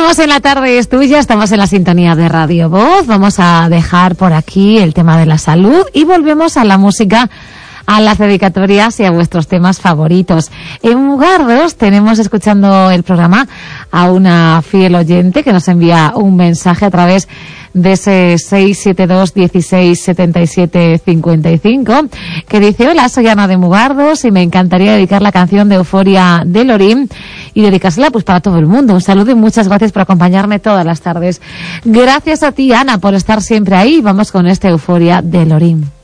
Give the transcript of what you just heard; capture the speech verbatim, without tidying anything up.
Estamos en La Tarde es Tuya, estamos en la sintonía de Radio Voz. Vamos a dejar por aquí el tema de la salud y volvemos a la música, a las dedicatorias y a vuestros temas favoritos. En Mugardos tenemos escuchando el programa a una fiel oyente que nos envía un mensaje a través de ese seis siete dos, dieciséis, setenta y siete, cincuenta y cinco, que dice: hola, soy Ana de Mugardos y me encantaría dedicar la canción de Euforia de Lorín y dedicársela pues para todo el mundo. Un saludo y muchas gracias por acompañarme todas las tardes. Gracias a ti, Ana, por estar siempre ahí. Vamos con esta Euforia de Lorín.